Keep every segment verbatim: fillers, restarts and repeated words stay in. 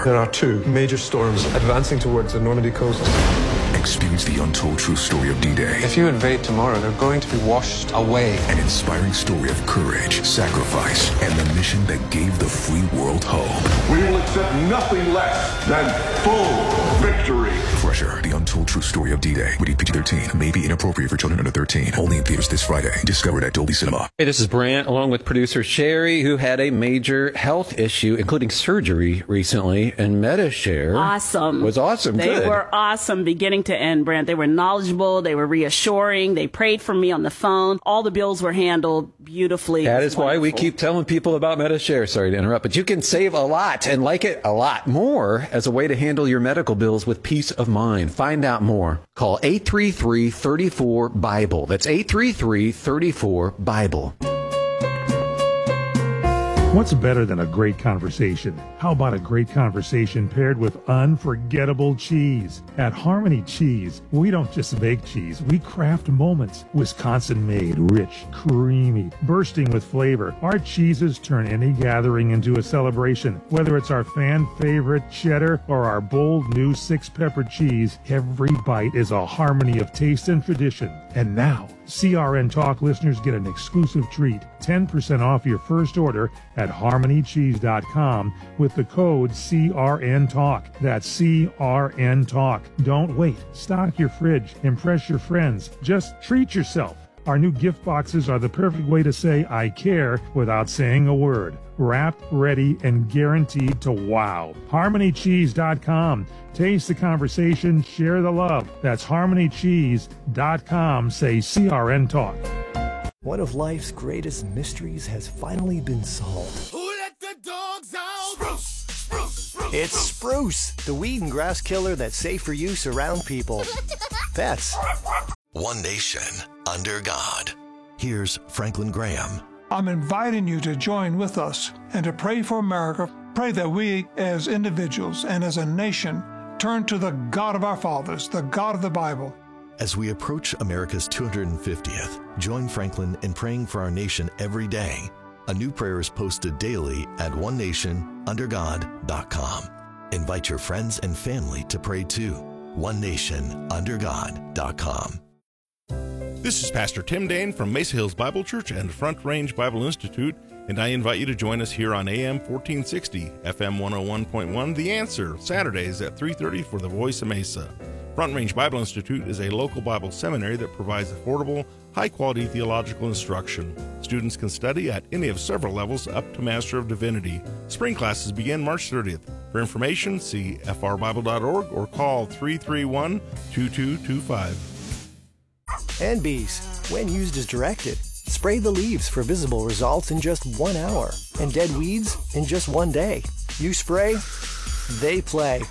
war. There are two major storms advancing towards the Normandy coast. Experience the untold true story of D-Day. If you invade tomorrow, they're going to be washed away. An inspiring story of courage, sacrifice, and the mission that gave the free world hope. We will accept nothing less than full victory. Crusher, the untold true story of D-Day. Rated P G thirteen. May be inappropriate for children under thirteen. Only in theaters this Friday. Discovered at Dolby Cinema. Hey, this is Brant, along with producer Sherry, who had a major health issue, including surgery recently, and MediShare awesome. was awesome. They Good. were awesome beginning to end, Brant. They were knowledgeable. They were reassuring. They prayed for me on the phone. All the bills were handled beautifully. That is why we keep telling people about MediShare. Sorry to interrupt, but you can save a lot and like it a lot more as a way to handle your medical bills with peace of mind. Find out more. Call eight three three, three four, Bible. That's eight three three, three four, Bible. What's better than a great conversation? How about a great conversation paired with unforgettable cheese? At Harmony Cheese, we don't just make cheese, we craft moments. Wisconsin-made, rich, creamy, bursting with flavor. Our cheeses turn any gathering into a celebration. Whether it's our fan-favorite cheddar or our bold new six-pepper cheese, every bite is a harmony of taste and tradition. And now, C R N Talk listeners get an exclusive treat, ten percent off your first order at harmony cheese dot com with the code C R N Talk. That's C R N Talk. Don't wait. Stock your fridge. Impress your friends. Just treat yourself. Our new gift boxes are the perfect way to say I care without saying a word. Wrapped, ready, and guaranteed to wow. harmony cheese dot com. Taste the conversation, share the love. That's harmony cheese dot com. Say C R N Talk. One of life's greatest mysteries has finally been solved. Who let the dogs out? Spruce, spruce, spruce. It's Spruce, the weed and grass killer that's safe for use around people. Pets. One nation under God. Here's Franklin Graham. I'm inviting you to join with us and to pray for America. Pray that we as individuals and as a nation turn to the God of our fathers, the God of the Bible. As we approach America's two hundred fiftieth, join Franklin in praying for our nation every day. A new prayer is posted daily at one nation under god dot com. Invite your friends and family to pray too. one nation under god dot com. This is Pastor Tim Dane from Mesa Hills Bible Church and Front Range Bible Institute, and I invite you to join us here on A M fourteen sixty, F M one oh one point one, The Answer, Saturdays at three thirty for the Voice of Mesa. Front Range Bible Institute is a local Bible seminary that provides affordable, high-quality theological instruction. Students can study at any of several levels up to Master of Divinity. Spring classes begin March thirtieth. For information, see f r bible dot org or call three three one, two two two five. And bees, when used as directed. Spray the leaves for visible results in just one hour, and dead weeds in just one day. You spray, they play.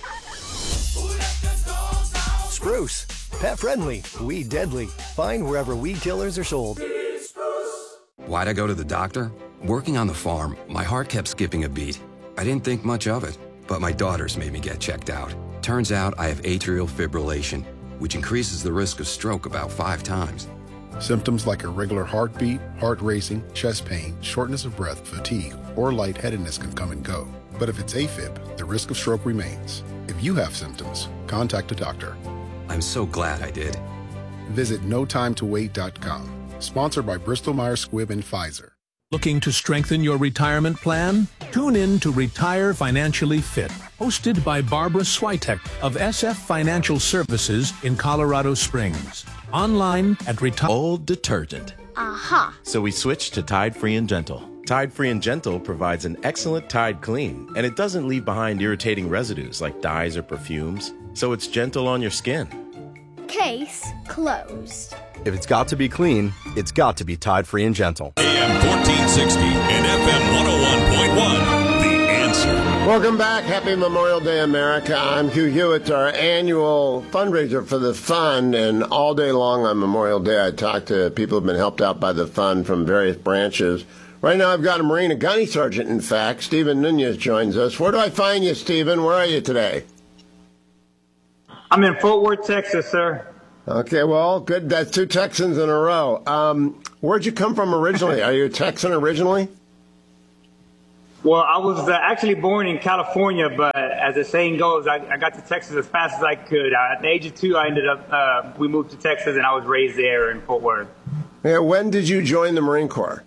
Spruce, pet friendly, weed deadly. Find wherever weed killers are sold. Why'd I go to the doctor? Working on the farm, my heart kept skipping a beat. I didn't think much of it, but my daughters made me get checked out. Turns out I have atrial fibrillation, which increases the risk of stroke about five times. Symptoms like irregular heartbeat, heart racing, chest pain, shortness of breath, fatigue, or lightheadedness can come and go. But if it's AFib, the risk of stroke remains. If you have symptoms, contact a doctor. I'm so glad I did. Visit no time to wait dot com. Sponsored by Bristol Myers Squibb and Pfizer. Looking to strengthen your retirement plan? Tune in to Retire Financially Fit, hosted by Barbara Switek of S F Financial Services in Colorado Springs. Online at Retire... Old detergent. Aha. So we switched to Tide Free and Gentle. Tide Free and Gentle provides an excellent Tide clean, and it doesn't leave behind irritating residues like dyes or perfumes, so it's gentle on your skin. Case closed. If it's got to be clean, it's got to be Tide Free and Gentle. A M fourteen sixty and F M one oh one point one, The Answer. Welcome back. Happy Memorial Day, America. I'm Hugh Hewitt, our annual fundraiser for the fund, and all day long on Memorial Day I talk to people who have been helped out by the fund from various branches. Right now I've got a Marine, a gunny sergeant, in fact. Stephen Nunez joins us. Where do I find you, Stephen? Where are you today? I'm in Fort Worth, Texas, sir. Okay, well, good. That's two Texans in a row. Um, where'd you come from originally? Are you a Texan originally? Well, I was uh, actually born in California, but as the saying goes, I, I got to Texas as fast as I could. Uh, at the age of two, I ended up, uh, we moved to Texas, and I was raised there in Fort Worth. Yeah, when did you join the Marine Corps?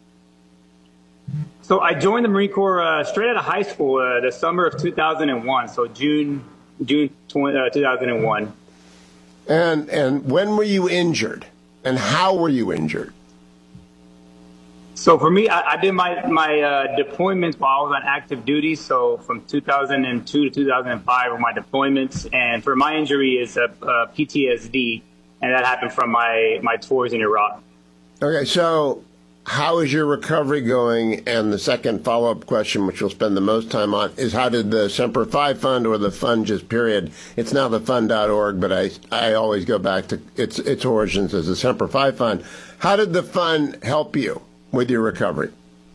So I joined the Marine Corps uh, straight out of high school, uh, the summer of two thousand one, so June June twenty, uh, two thousand one. And and when were you injured, and how were you injured? So for me, I, I did my my uh, deployments while I was on active duty. So from two thousand two to two thousand five were my deployments, and for my injury is a, a P T S D, and that happened from my my tours in Iraq. Okay, so how is your recovery going? And the second follow-up question, which we'll spend the most time on, is how did the Semper Fi Fund, or the fund just period, it's now the fund dot org, but I I always go back to its its origins as the Semper Fi Fund. How did the fund help you with your recovery?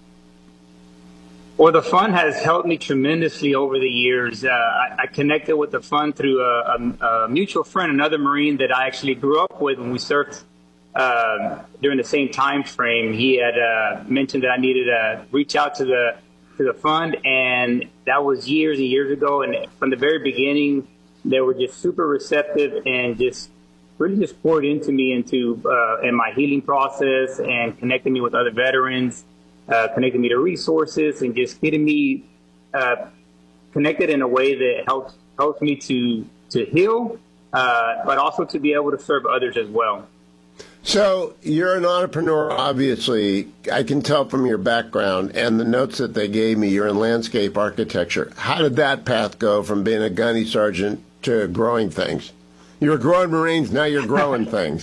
Well, the fund has helped me tremendously over the years. Uh, I, I connected with the fund through a, a, a mutual friend, another Marine that I actually grew up with when we surfed uh, during the same time frame. He had uh, mentioned that I needed to reach out to the to the fund, and that was years and years ago. And from the very beginning, they were just super receptive and just really just poured into me into uh, in my healing process, and connected me with other veterans, uh, connected me to resources, and just getting me uh, connected in a way that helps helps me to to heal, uh, but also to be able to serve others as well. So you're an entrepreneur, obviously. I can tell from your background and the notes that they gave me. You're in landscape architecture. How did that path go from being a gunny sergeant to growing things? You were growing Marines, now you're growing things.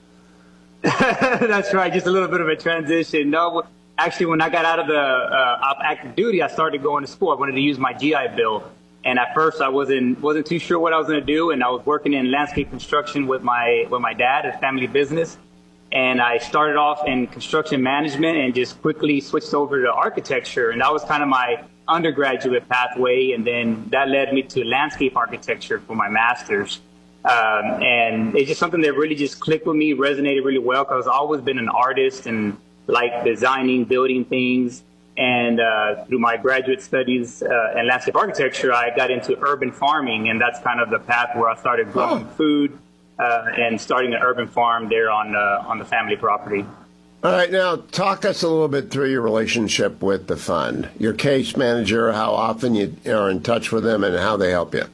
That's right, just a little bit of a transition. No, actually, when I got out of the uh, active duty, I started going to school. I wanted to use my G I Bill. And at first, I wasn't wasn't too sure what I was going to do. And I was working in landscape construction with my with my dad, a family business. And I started off in construction management and just quickly switched over to architecture. And that was kind of my undergraduate pathway. And then that led me to landscape architecture for my master's. Um, and it's just something that really just clicked with me, resonated really well, because I've always been an artist and like designing, building things. And uh, through my graduate studies uh, in landscape architecture, I got into urban farming, and that's kind of the path where I started growing oh. food uh, and starting an urban farm there on uh, on the family property. All right, now talk us a little bit through your relationship with the fund, your case manager, how often you are in touch with them, and how they help you.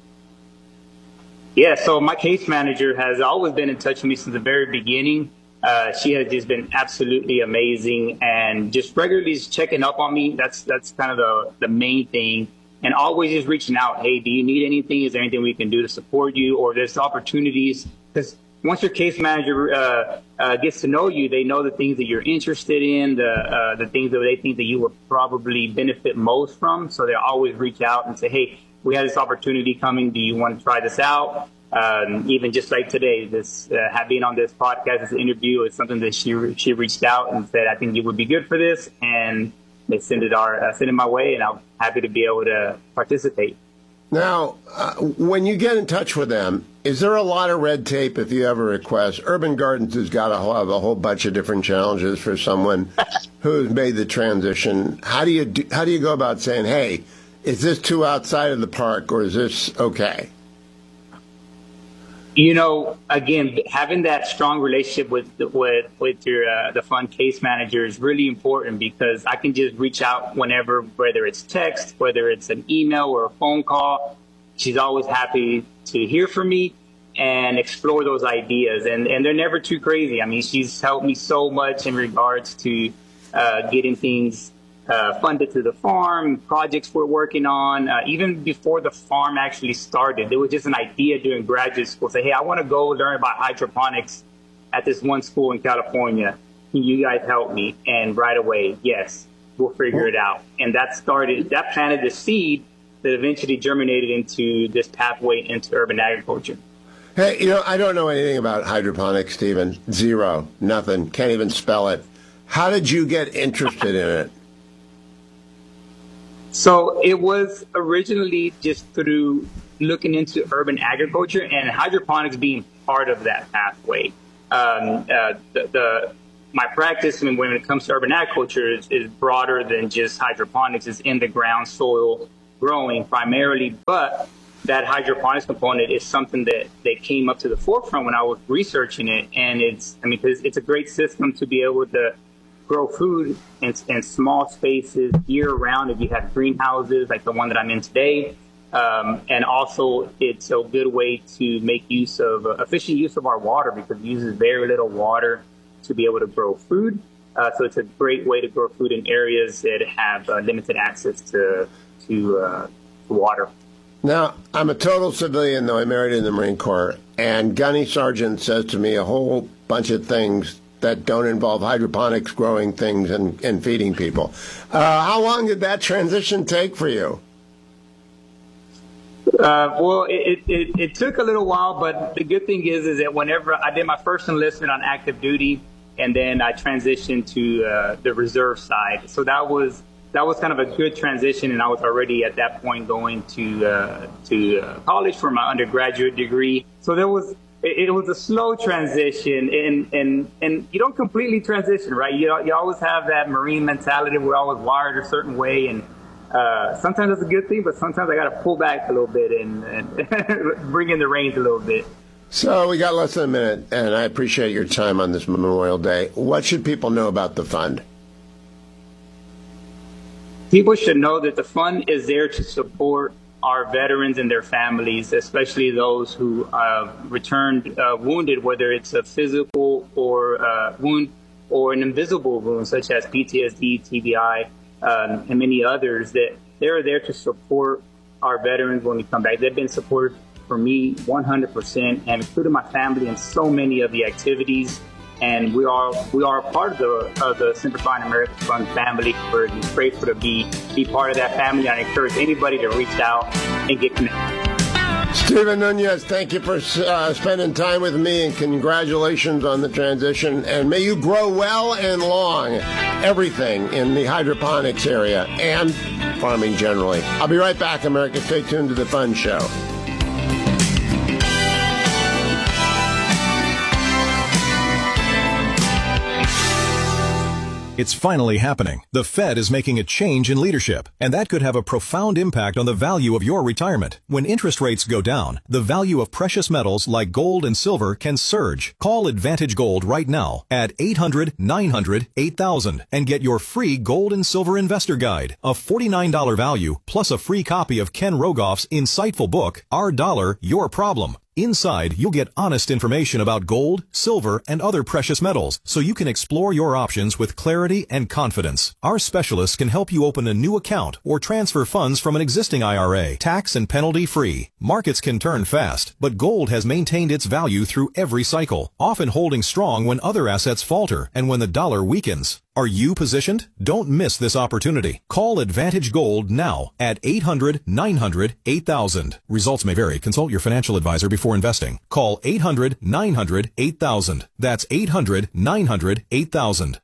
Yeah, so my case manager has always been in touch with me since the very beginning. Uh, she has just been absolutely amazing, and just regularly just checking up on me. That's that's kind of the, the main thing. And always just reaching out. Hey, do you need anything? Is there anything we can do to support you? Or there's opportunities? Because once your case manager uh, uh, gets to know you, they know the things that you're interested in, the uh, the things that they think that you would probably benefit most from. So they always reach out and say, hey, we have this opportunity coming. Do you want to try this out? Um, even just like today, this uh, being on this podcast, this interview is something that she she reached out and said, I think you would be good for this, and they sent it our uh, sent it my way, and I'm happy to be able to participate. Now, uh, when you get in touch with them, is there a lot of red tape if you have a request? Urban Gardens has got to have a whole bunch of different challenges for someone who's made the transition. How do you do, how do you go about saying, hey, is this too outside of the park, or is this okay? You know, again, having that strong relationship with with with your uh, the fund case manager is really important, because I can just reach out whenever, whether it's text, whether it's an email or a phone call. She's always happy to hear from me and explore those ideas, and and they're never too crazy. I mean, she's helped me so much in regards to uh, getting things Uh, funded to the farm, projects we're working on. Uh, even before the farm actually started, there was just an idea during graduate school. Say, hey, I want to go learn about hydroponics at this one school in California. Can you guys help me? And right away, yes, we'll figure it out. And that started, that planted the seed that eventually germinated into this pathway into urban agriculture. Hey, you know, I don't know anything about hydroponics, Stephen. Zero, nothing, can't even spell it. How did you get interested in it? So it was originally just through looking into urban agriculture and hydroponics being part of that pathway. Um, uh, the, the my practice when, when it comes to urban agriculture is, is broader than just hydroponics. It's in the ground soil growing primarily, but that hydroponics component is something that, that came up to the forefront when I was researching it. And it's, I mean, because it's a great system to be able to grow food in, in small spaces year round if you have greenhouses like the one that I'm in today. Um, and also it's a good way to make use of, uh, efficient use of our water, because it uses very little water to be able to grow food. Uh, so it's a great way to grow food in areas that have uh, limited access to, to, uh, to water. Now, I'm a total civilian, though I married in the Marine Corps, and Gunny Sargent says to me a whole bunch of things that don't involve hydroponics, growing things, and, and feeding people. Uh, how long did that transition take for you? Uh, well, it, it, it took a little while, but the good thing is, is that whenever I did my first enlistment on active duty, and then I transitioned to uh, the reserve side. So that was that was kind of a good transition, and I was already at that point going to uh, to uh, college for my undergraduate degree. So there was it, it was a slow transition, and and and you don't completely transition, right? You you always have that Marine mentality. We're always wired a certain way, and uh, sometimes it's a good thing, but sometimes I got to pull back a little bit and, and bring in the reins a little bit. So we got less than a minute, and I appreciate your time on this Memorial Day. What should people know about the fund? People should know that the fund is there to support our veterans and their families, especially those who uh, returned uh, wounded, whether it's a physical or uh, wound or an invisible wound, such as P T S D, T B I, um, and many others. That they're there to support our veterans when we come back. They've been supported for me one hundred percent, and including my family in so many of the activities. And we are we are a part of the of the Simplifying America Fund family. We're just grateful to be be part of that family. I encourage anybody to reach out and get connected. Steven Nunez, thank you for uh, spending time with me, and congratulations on the transition. And may you grow well and long, everything in the hydroponics area and farming generally. I'll be right back, America. Stay tuned to the Fun Show. It's finally happening. The Fed is making a change in leadership, and that could have a profound impact on the value of your retirement. When interest rates go down, the value of precious metals like gold and silver can surge. Call Advantage Gold right now at eight hundred, nine hundred, eight thousand and get your free Gold and Silver Investor Guide, a forty-nine dollars value, plus a free copy of Ken Rogoff's insightful book, Our Dollar, Your Problem. Inside, you'll get honest information about gold, silver, and other precious metals, so you can explore your options with clarity and confidence. Our specialists can help you open a new account or transfer funds from an existing I R A, tax and penalty free. Markets can turn fast, but gold has maintained its value through every cycle, often holding strong when other assets falter and when the dollar weakens. Are you positioned? Don't miss this opportunity. Call Advantage Gold now at eight hundred, nine hundred, eight thousand. Results may vary. Consult your financial advisor before investing. Call eight hundred, nine hundred, eight thousand. That's eight hundred, nine hundred, eight thousand.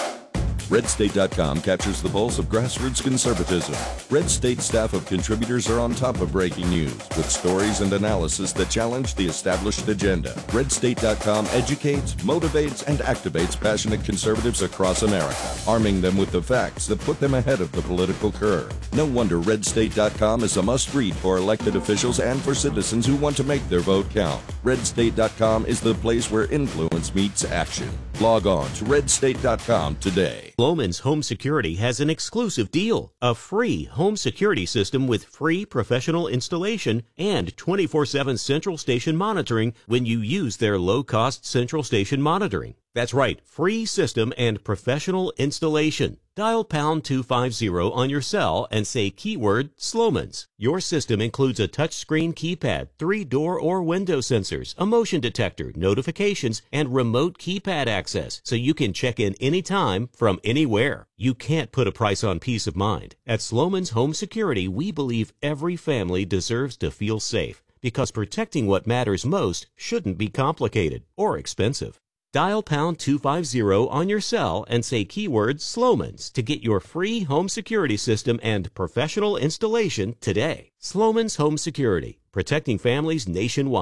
Red State dot com captures the pulse of grassroots conservatism. Red State staff of contributors are on top of breaking news with stories and analysis that challenge the established agenda. Red State dot com educates, motivates, and activates passionate conservatives across America, arming them with the facts that put them ahead of the political curve. No wonder Red State dot com is a must-read for elected officials and for citizens who want to make their vote count. Red State dot com is the place where influence meets action. Log on to Red State dot com today. Sloman's Home Security has an exclusive deal, a free home security system with free professional installation and twenty-four seven central station monitoring when you use their low-cost central station monitoring. That's right, free system and professional installation. Dial pound two fifty on your cell and say keyword Sloman's. Your system includes a touchscreen keypad, three door or window sensors, a motion detector, notifications, and remote keypad access, so you can check in anytime from anywhere. You can't put a price on peace of mind. At Sloman's Home Security, we believe every family deserves to feel safe, because protecting what matters most shouldn't be complicated or expensive. Dial pound two fifty on your cell and say keyword Sloman's to get your free home security system and professional installation today. Sloman's Home Security, protecting families nationwide.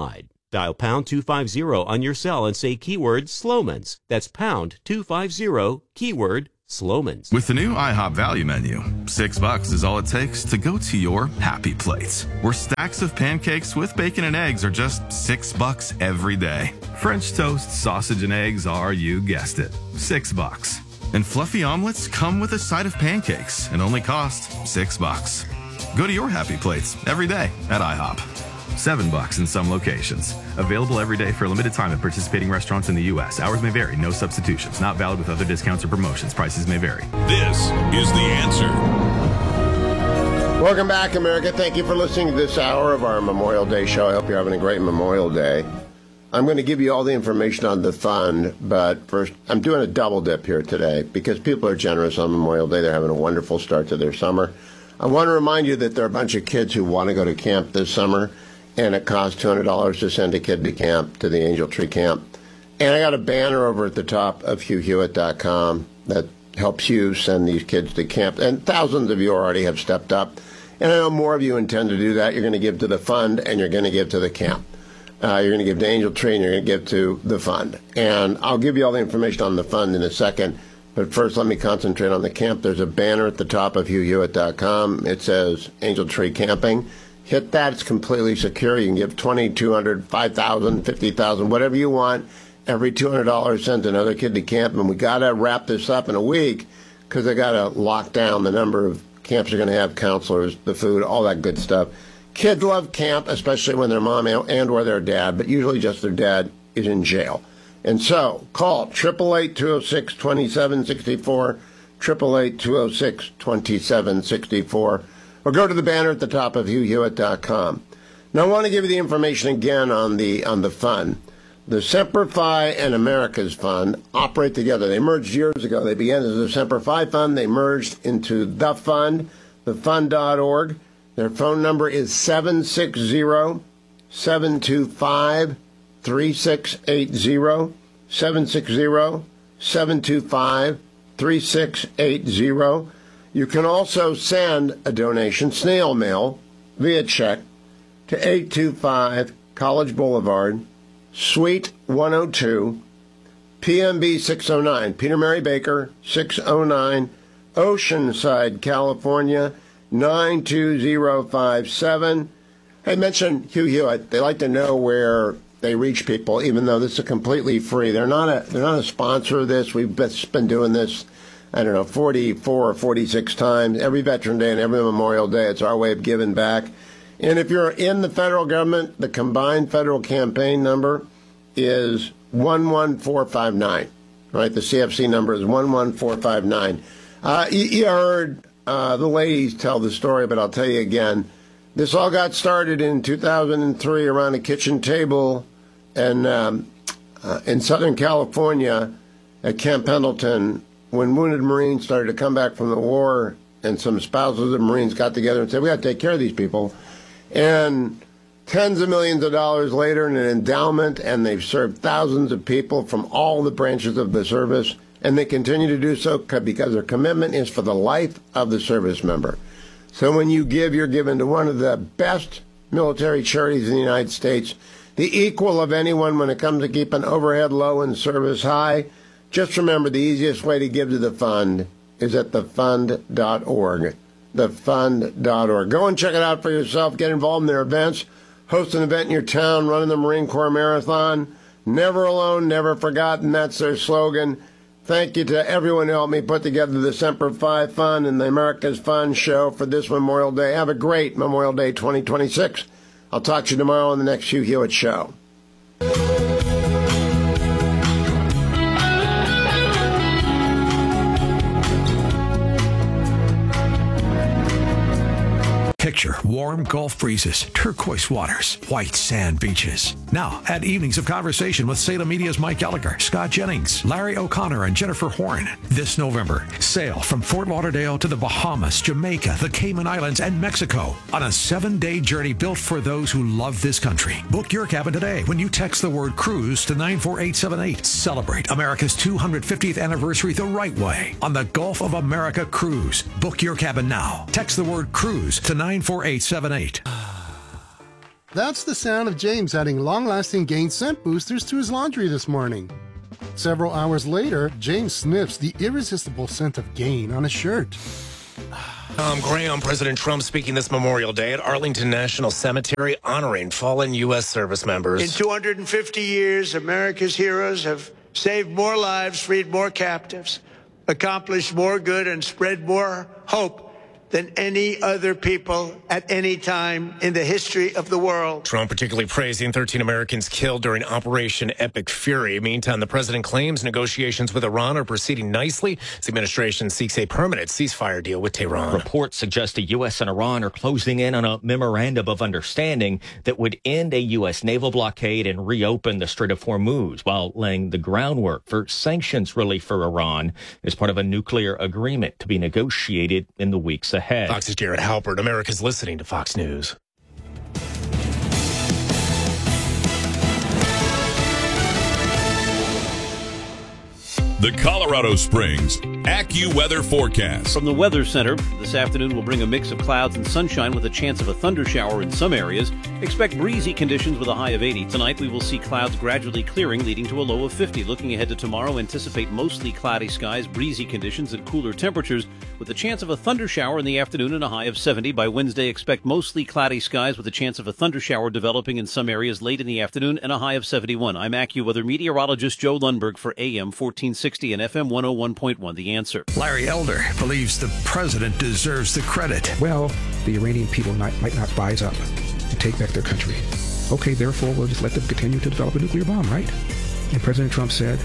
Dial pound two fifty on your cell and say keyword Sloman's. That's pound two fifty, keyword Sloman's. With the new IHOP value menu, six bucks is all it takes to go to your happy plates, where stacks of pancakes with bacon and eggs are just six bucks every day. French toast, sausage, and eggs are, you guessed it, six bucks. And fluffy omelets come with a side of pancakes and only cost six bucks. Go to your happy plates every day at IHOP. Seven bucks in some locations. Available every day for a limited time at participating restaurants in the U S. Hours may vary. No substitutions. Not valid with other discounts or promotions. Prices may vary. This is The Answer. Welcome back, America. Thank you for listening to this hour of our Memorial Day show. I hope you're having a great Memorial Day. I'm going to give you all the information on the fund, but first, I'm doing a double dip here today because people are generous on Memorial Day. They're having a wonderful start to their summer. I want to remind you that there are a bunch of kids who want to go to camp this summer, and it costs two hundred dollars to send a kid to camp, to the Angel Tree Camp. And I got a banner over at the top of hugh hewitt dot com that helps you send these kids to camp. And thousands of you already have stepped up. And I know more of you intend to do that. You're going to give to the fund, and you're going to give to the camp. Uh, you're going to give to Angel Tree, and you're going to give to the fund. And I'll give you all the information on the fund in a second. But first, let me concentrate on the camp. There's a banner at the top of hugh hewitt dot com. It says Angel Tree Camping. Hit that. It's completely secure. You can give twenty, two hundred, five thousand, fifty thousand, whatever you want. Every two hundred dollars sends another kid to camp. And we got to wrap this up in a week because they got to lock down the number of camps are going to have, counselors, the food, all that good stuff. Kids love camp, especially when their mom and or their dad, but usually just their dad, is in jail. And so call eight eight eight, two oh six, two seven six four, eight eight eight, two oh six, two seven six four, or go to the banner at the top of hugh hewitt dot com. Now, I want to give you the information again on the on the fund. The Semper Fi and America's Fund operate together. They merged years ago. They began as the Semper Fi Fund. They merged into the fund, the fund dot org. Their phone number is seven six zero, seven two five, three six eight zero, seven six zero, seven two five, three six eight zero. You can also send a donation, snail mail, via check, to eight two five College Boulevard, Suite one oh two, P M B six oh nine, Peter Mary Baker, six oh nine, Oceanside, California, nine two zero five seven. I mentioned Hugh Hewitt. They like to know where they reach people, even though this is completely free. They're not a they're not a sponsor of this. We've been doing this, I don't know, forty-four or forty-six times. Every Veteran Day and every Memorial Day, it's our way of giving back. And if you're in the federal government, the combined federal campaign number is one one four five nine. Right? The C F C number is one one four five nine. Uh, you, you heard uh, the ladies tell the story, but I'll tell you again. This all got started in two thousand three around a kitchen table and um, uh, in Southern California at Camp Pendleton, when wounded Marines started to come back from the war, and some spouses of Marines got together and said, we got to take care of these people. And tens of millions of dollars later in an endowment, and they've served thousands of people from all the branches of the service, and they continue to do so because their commitment is for the life of the service member. So when you give, you're given to one of the best military charities in the United States, the equal of anyone when it comes to keeping overhead low and service high. Just remember, the easiest way to give to the fund is at the fund dot org. the fund dot org. Go and check it out for yourself. Get involved in their events. Host an event in your town. Running the Marine Corps Marathon. Never alone, never forgotten. That's their slogan. Thank you to everyone who helped me put together the Semper Fi Fund and the America's Fund show for this Memorial Day. Have a great Memorial Day twenty twenty-six. I'll talk to you tomorrow on the next Hugh Hewitt Show. Picture warm Gulf breezes, turquoise waters, white sand beaches. Now, add evenings of conversation with Salem Media's Mike Gallagher, Scott Jennings, Larry O'Connor, and Jennifer Horn. This November, sail from Fort Lauderdale to the Bahamas, Jamaica, the Cayman Islands, and Mexico on a seven-day journey built for those who love this country. Book your cabin today when you text the word cruise to nine four eight seven eight. Celebrate America's two hundred fiftieth anniversary the right way on the Gulf of America Cruise. Book your cabin now. Text the word cruise to nine four eight seven eight. That's the sound of James adding long-lasting Gain scent boosters to his laundry this morning. Several hours later, James sniffs the irresistible scent of Gain on his shirt. Tom Graham, President Trump speaking this Memorial Day at Arlington National Cemetery, honoring fallen U S service members. In two hundred fifty years, America's heroes have saved more lives, freed more captives, accomplished more good, and spread more hope than any other people at any time in the history of the world. Trump particularly praising thirteen Americans killed during Operation Epic Fury. Meantime, the president claims negotiations with Iran are proceeding nicely. His administration seeks a permanent ceasefire deal with Tehran. Reports suggest the U S and Iran are closing in on a memorandum of understanding that would end a U S naval blockade and reopen the Strait of Hormuz while laying the groundwork for sanctions relief for Iran as part of a nuclear agreement to be negotiated in the weeks ahead. Fox's Jared Halpert. America's listening to Fox News. The Colorado Springs AccuWeather forecast. From the Weather Center, this afternoon will bring a mix of clouds and sunshine with a chance of a thundershower in some areas. Expect breezy conditions with a high of eighty. Tonight we will see clouds gradually clearing, leading to a low of fifty. Looking ahead to tomorrow, anticipate mostly cloudy skies, breezy conditions, and cooler temperatures with a chance of a thundershower in the afternoon and a high of seventy. By Wednesday, expect mostly cloudy skies with a chance of a thundershower developing in some areas late in the afternoon and a high of seventy-one. I'm AccuWeather meteorologist Joe Lundberg for A M fourteen sixty and F M one oh one point one. The Answer. Larry Elder believes the president deserves the credit. Well, the Iranian people might, might not rise up to take back their country. Okay, therefore, we'll just let them continue to develop a nuclear bomb, right? And President Trump said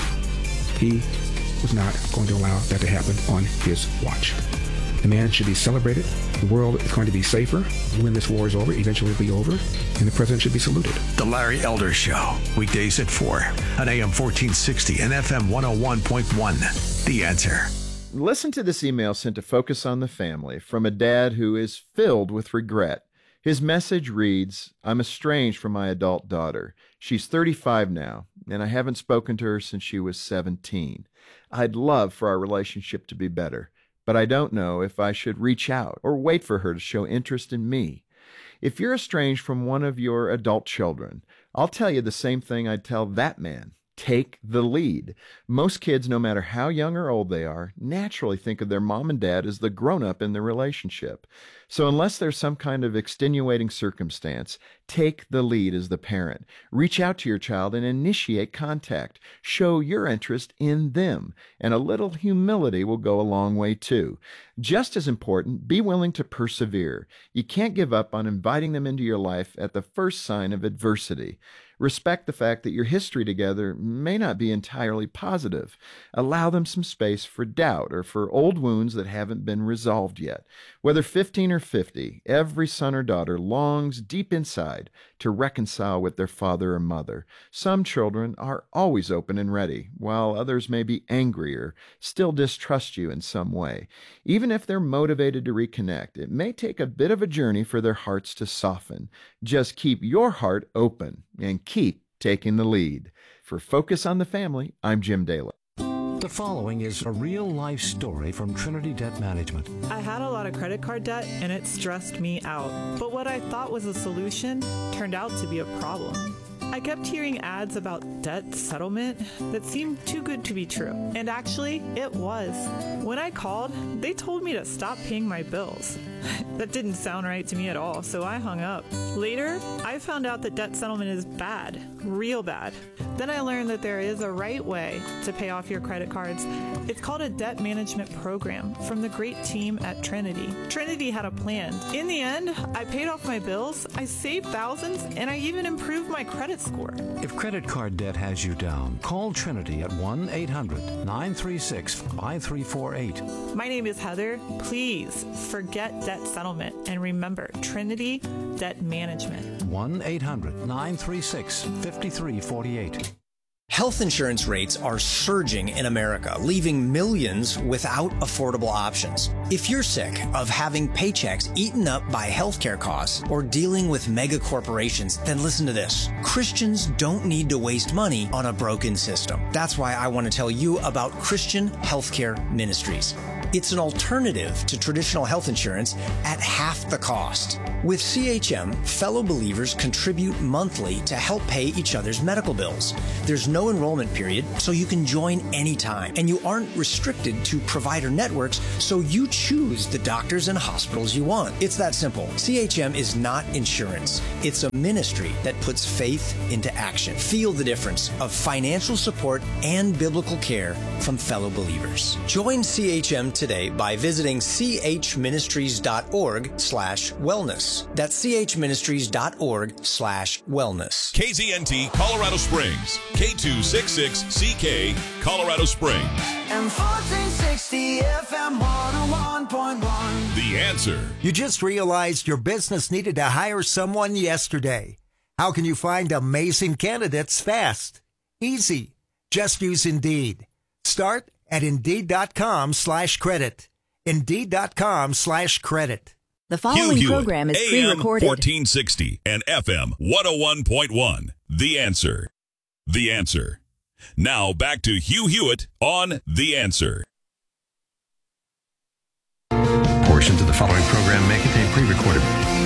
he was not going to allow that to happen on his watch. The man should be celebrated. The world is going to be safer when this war is over. Eventually it'll be over. And the president should be saluted. The Larry Elder Show, weekdays at four on A M fourteen sixty and F M one oh one point one. The Answer. Listen to this email sent to Focus on the Family from a dad who is filled with regret. His message reads, I'm estranged from my adult daughter. She's thirty-five now, and I haven't spoken to her since she was seventeen. I'd love for our relationship to be better, but I don't know if I should reach out or wait for her to show interest in me. If you're estranged from one of your adult children, I'll tell you the same thing I'd tell that man. Take the lead. Most kids, no matter how young or old they are, naturally think of their mom and dad as the grown-up in the relationship. So unless there's some kind of extenuating circumstance, take the lead as the parent. Reach out to your child and initiate contact. Show your interest in them, and a little humility will go a long way too. Just as important, be willing to persevere. You can't give up on inviting them into your life at the first sign of adversity. Respect the fact that your history together may not be entirely positive. Allow them some space for doubt or for old wounds that haven't been resolved yet. Whether fifteen or fifty, every son or daughter longs deep inside to reconcile with their father or mother. Some children are always open and ready, while others may be angry or still distrust you in some way. Even if they're motivated to reconnect, it may take a bit of a journey for their hearts to soften. Just keep your heart open and keep taking the lead. For Focus on the Family, I'm Jim Daly. The following is a real-life story from Trinity Debt Management. I had a lot of credit card debt, and it stressed me out. But what I thought was a solution turned out to be a problem. I kept hearing ads about debt settlement that seemed too good to be true. And actually, it was. When I called, they told me to stop paying my bills. That didn't sound right to me at all, so I hung up. Later, I found out that debt settlement is bad, real bad. Then I learned that there is a right way to pay off your credit cards. It's called a debt management program from the great team at Trinity. Trinity had a plan. In the end, I paid off my bills, I saved thousands, and I even improved my credit score. If credit card debt has you down, call Trinity at one eight hundred nine three six five three four eight. My name is Heather. Please forget debt settlement and remember Trinity Debt Management. one eight hundred nine three six five three four eight. Health insurance rates are surging in America, leaving millions without affordable options. If you're sick of having paychecks eaten up by healthcare costs or dealing with mega corporations, then listen to this. Christians don't need to waste money on a broken system. That's why I want to tell you about Christian Healthcare Ministries. It's an alternative to traditional health insurance at half the cost. With C H M, fellow believers contribute monthly to help pay each other's medical bills. There's no enrollment period, so you can join anytime. And you aren't restricted to provider networks, so you choose the doctors and hospitals you want. It's that simple. C H M is not insurance. It's a ministry that puts faith into action. Feel the difference of financial support and biblical care from fellow believers. Join C H M today by visiting chministries.org slash wellness. That's chministries.org slash wellness. K Z N T Colorado Springs, K two sixty-six C K Colorado Springs. And fourteen sixty F M one oh one point one. The Answer. You just realized your business needed to hire someone yesterday. How can you find amazing candidates fast? Easy. Just use Indeed. Start at Indeed.com slash credit. Indeed.com slash credit. The following Hugh program is Hewitt, A M pre-recorded. fourteen sixty and F M one oh one point one. The Answer. The Answer. Now back to Hugh Hewitt on The Answer. Portions of the following program may contain pre-recorded.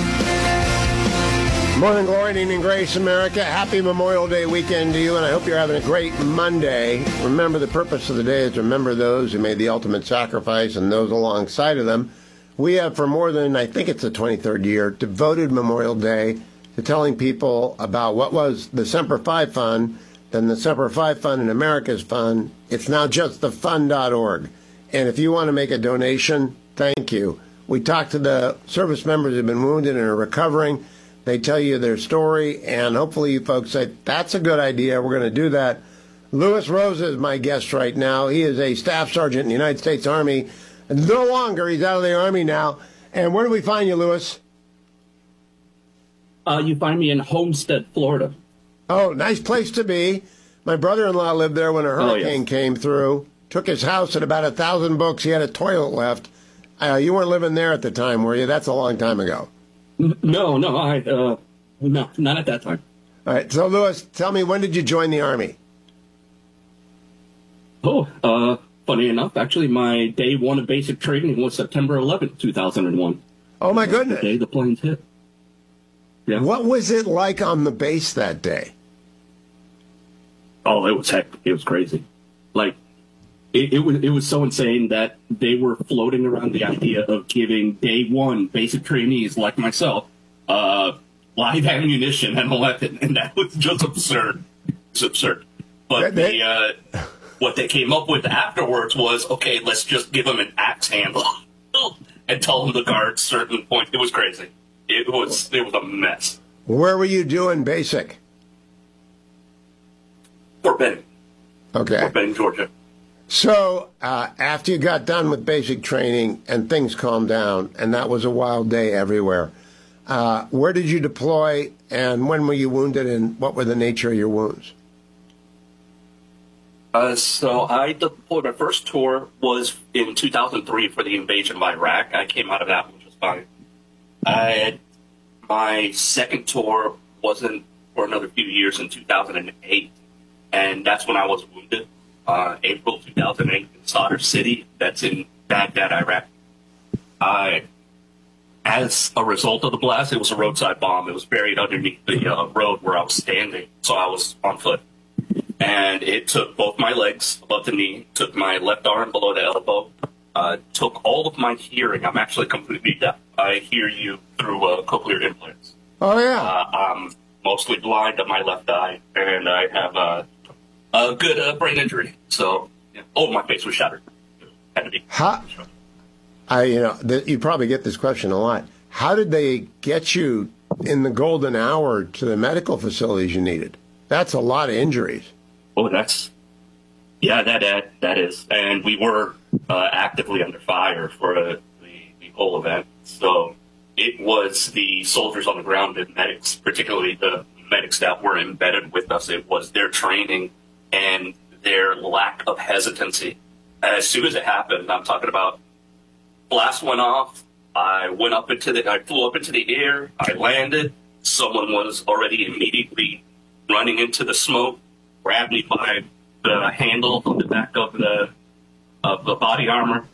Morning glory and evening grace, America. Happy Memorial Day weekend to you, and I hope you're having a great Monday. Remember, the purpose of the day is to remember those who made the ultimate sacrifice and those alongside of them. We have, for more than, I think it's the twenty-third year, devoted Memorial Day to telling people about what was the Semper Fi Fund, then the Semper Fi Fund and America's Fund. It's now just the fund dot org. And if you want to make a donation, thank you. We talked to the service members who have been wounded and are recovering. They tell you their story, and hopefully you folks say, that's a good idea. We're going to do that. Louis Rosa is my guest right now. He is a staff sergeant in the United States Army. No longer. He's out of the Army now. And where do we find you, Louis? Uh, you find me in Homestead, Florida. Oh, nice place to be. My brother-in-law lived there when a hurricane oh, yes. came through. Took his house at about a thousand books. He had a toilet left. Uh, you weren't living there at the time, were you? That's a long time ago. No, no, I, uh, no, not at that time. All right. So, Louis, tell me, when did you join the Army? Oh, uh, funny enough, actually, my day one of basic training was September eleventh, two thousand one. Oh, my goodness. The day the planes hit. Yeah. What was it like on the base that day? Oh, it was heck. It was crazy. Like, it, it was it was so insane that they were floating around the idea of giving day one basic trainees like myself uh, live ammunition and a weapon, and that was just absurd. It's absurd. But they, uh, what they came up with afterwards was, okay, let's just give them an axe handle and tell them to guard certain points. It was crazy. It was it was a mess. Where were you doing basic? Fort Benning. Okay. Fort Benning, Georgia. So uh, after you got done with basic training and things calmed down, and that was a wild day everywhere, uh, where did you deploy, and when were you wounded, and what were the nature of your wounds? Uh, so I deployed, my first tour was in two thousand three for the invasion of Iraq. I came out of that, which was fine. I, my second tour wasn't for another few years in two thousand eight, and that's when I was wounded. Uh, April two thousand eight in Sadr City, that's in Baghdad, Iraq. Uh, as a result of the blast, it was a roadside bomb. It was buried underneath the uh, road where I was standing, so I was on foot. And it took both my legs above the knee, took my left arm below the elbow, uh, took all of my hearing. I'm actually completely deaf. I hear you through uh, cochlear implants. Oh, yeah. Uh, I'm mostly blind on my left eye, and I have uh, a good uh, brain injury. So, yeah. Oh, my face was shattered. Had to be. How, I, you know, the, you probably get this question a lot. How did they get you in the golden hour to the medical facilities you needed? That's a lot of injuries. Oh, that's, yeah, that that, that is. And we were uh, actively under fire for uh, the, the whole event. So it was the soldiers on the ground and medics, particularly the medics that were embedded with us. It was their training and their lack of hesitancy. As soon as it happened, I'm talking about blast went off. I went up into the, I flew up into the air. I landed. Someone was already immediately running into the smoke, grabbed me by the handle on the back of the of the body armor,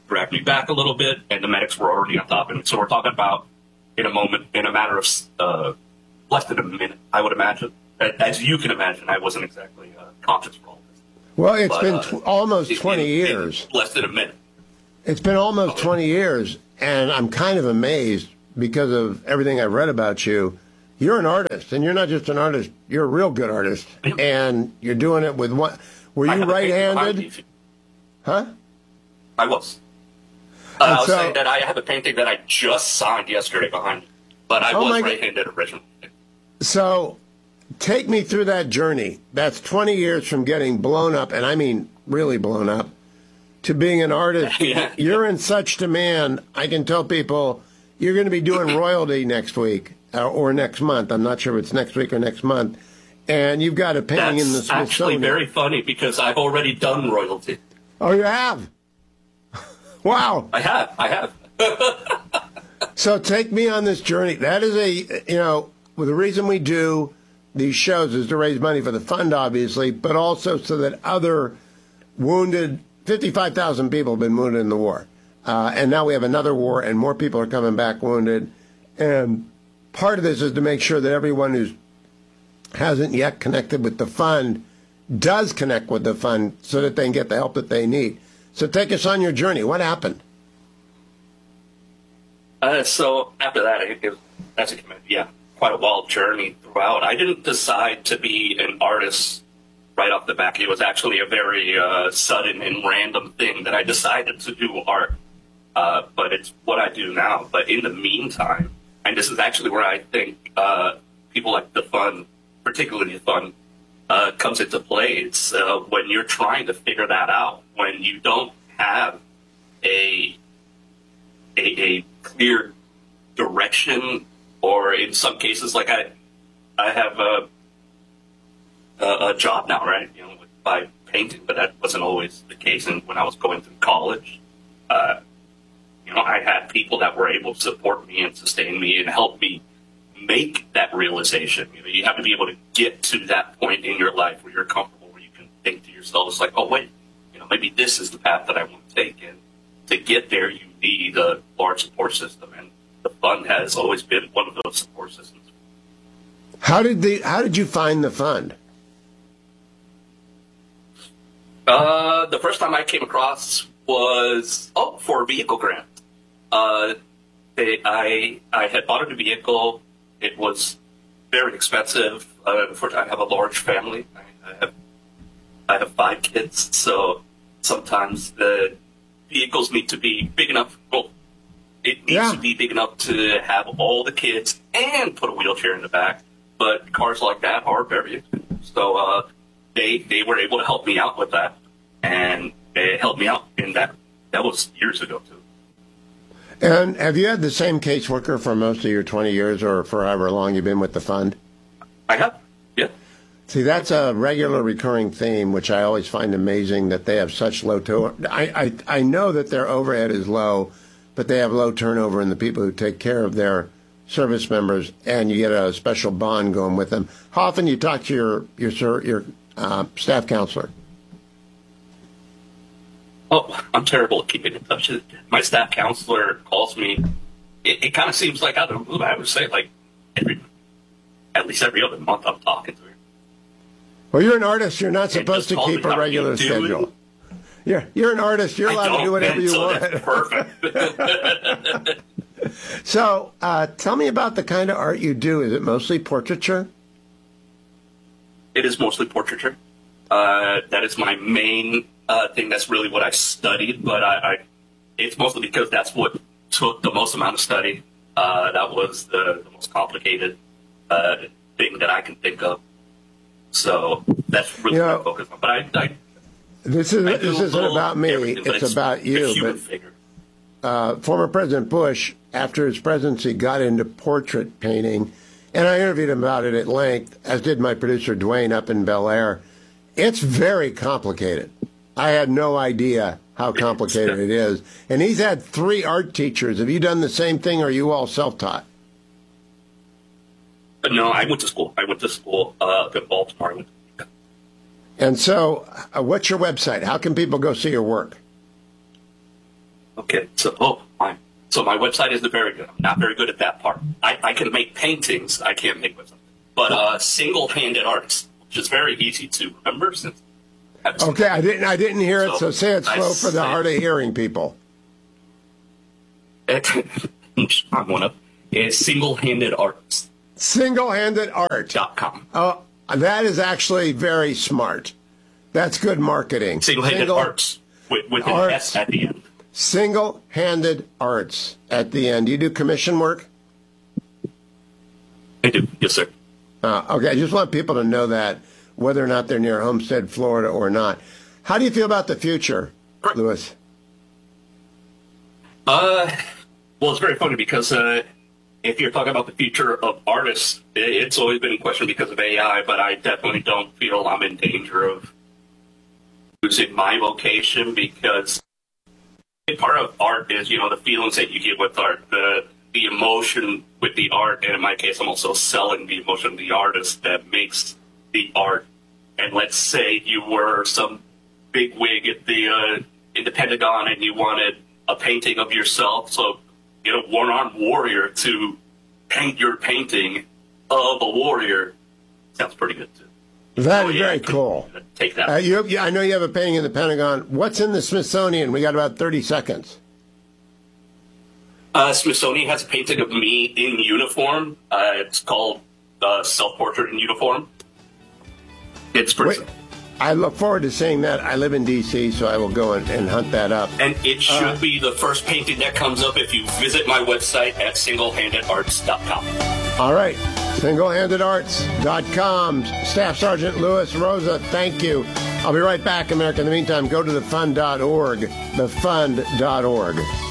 grabbed me back a little bit, and the medics were already on top of me. So we're talking about in a moment, in a matter of uh, less than a minute, I would imagine. As you can imagine, I wasn't exactly uh, conscious for all this. Well, it's but, been uh, tw- almost in, twenty in, years. In less than a minute. It's been almost twenty years, and I'm kind of amazed because of everything I've read about you. You're an artist, and you're not just an artist. You're a real good artist, and you're doing it with one. Were you right-handed? Huh? I was. Uh, I was so, saying that I have a painting that I just signed yesterday behind me, but I oh was right-handed originally. So, take me through that journey. That's twenty years from getting blown up, and I mean really blown up, to being an artist. Yeah. You're in such demand. I can tell people you're going to be doing royalty next week uh, or next month. I'm not sure if it's next week or next month. And you've got a painting That's in the Smithsonian. actually very funny because I've already done royalty. Oh, you have? Wow. I have. I have. So take me on this journey. That is a, you know, well, the reason we do these shows is to raise money for the fund, obviously, but also so that other wounded, fifty-five thousand people have been wounded in the war. Uh, and now we have another war, and more people are coming back wounded. And part of this is to make sure that everyone who hasn't yet connected with the fund does connect with the fund so that they can get the help that they need. So take us on your journey. What happened? Uh, so after that, it, it, as a commitment, yeah, quite a wild journey throughout. I didn't decide to be an artist right off the back. It was actually a very uh, sudden and random thing that I decided to do art. Uh, but it's what I do now. But in the meantime, and this is actually where I think uh, people like the fund, particularly the fund, uh, comes into play. It's uh, when you're trying to figure that out, when you don't have a a, a clear direction, or in some cases, like I, I have a, a, a job now, right? You know, by painting, but that wasn't always the case. And when I was going through college, uh, you know, I had people that were able to support me and sustain me and help me make that realization. You know, you have to be able to get to that point in your life where you're comfortable, where you can think to yourself, it's like, oh, wait, you know, maybe this is the path that I want to take. And to get there, you need a large support system, and the fund has always been one of those support systems. How did the How did you find the fund? Uh, the first time I came across was oh for a vehicle grant. Uh, they, I I had bought a new vehicle. It was very expensive. Uh, unfortunately, I have a large family. I, I have I have five kids, so sometimes the vehicles need to be big enough. Well, it needs yeah. to be big enough to have all the kids and put a wheelchair in the back. But cars like that are very expensive. So uh, they they were able to help me out with that, and they helped me out in that. That was years ago too. And have you had the same caseworker for most of your twenty years, or for however long you've been with the fund? I have. Yeah. See, that's a regular recurring theme, which I always find amazing that they have such low turnover. I, I, I know that their overhead is low, but they have low turnover in the people who take care of their service members, and you get a special bond going with them. How often you talk to your your your uh, staff counselor? Oh, I'm terrible at keeping in touch. My staff counselor calls me. It, it kind of seems like, I don't know, I would say like every, at least every other month I'm talking to her. Well, you're an artist. You're not supposed to keep a regular schedule. You're, you're an artist. You're allowed to do whatever you want. Perfect. So uh, tell me about the kind of art you do. Is it mostly portraiture? It is mostly portraiture. Uh, that is my main uh, thing. That's really what I studied, but I, I it's mostly because that's what took the most amount of study. Uh, that was the, the most complicated uh, thing that I can think of. So that's really you know, what I focus on. But I, I this is I this isn't about me. It's, it's about you. But figure. Uh, former President Bush, after his presidency, got into portrait painting, and I interviewed him about it at length, as did my producer Dwayne up in Bel Air. It's very complicated. I had no idea how complicated it is. And he's had three art teachers. Have you done the same thing, or are you all self-taught? No, I went to school. I went to school uh, in Baltimore. And so, uh, what's your website? How can people go see your work? Okay, so oh my, so my website isn't very good. I'm not very good at that part. I, I can make paintings. I can't make websites. But uh, single-handed arts, which is very easy to remember. Since okay, I didn't I didn't hear it, so, so say it slow I, for the hard of hearing people. I'm one of it's single-handed arts. Single-handed art dot com. Oh, that is actually very smart. That's good marketing. Single-handed Single arts with, with an arts. S at the end. Single-handed arts at the end. Do you do commission work? I do, yes, sir. Uh, okay, I just want people to know that, whether or not they're near Homestead, Florida, or not. How do you feel about the future, Louis? Uh, well, it's very funny because uh, if you're talking about the future of artists, it's always been in question because of A I, but I definitely don't feel I'm in danger of losing my vocation because part of art is, you know, the feelings that you get with art, the the emotion with the art, and in my case, I'm also selling the emotion of the artist that makes the art. And let's say you were some big wig at the uh, in the Pentagon, and you wanted a painting of yourself, so get a one-armed warrior to paint your painting of a warrior. Sounds pretty good too. That oh, is yeah, very cool. Take that. Uh, you, yeah, I know you have a painting in the Pentagon. What's in the Smithsonian? We got about thirty seconds. Uh, Smithsonian has a painting of me in uniform. Uh, it's called uh, Self-Portrait in Uniform. It's pretty. Wait, I look forward to seeing that. I live in D C, so I will go and, and hunt that up. And it should uh, be the first painting that comes up if you visit my website at single handed arts dot com. All right. single handed arts dot com. Staff Sergeant Louis Rosa, thank you. I'll be right back, America. In the meantime, go to the fund dot org. the fund dot org.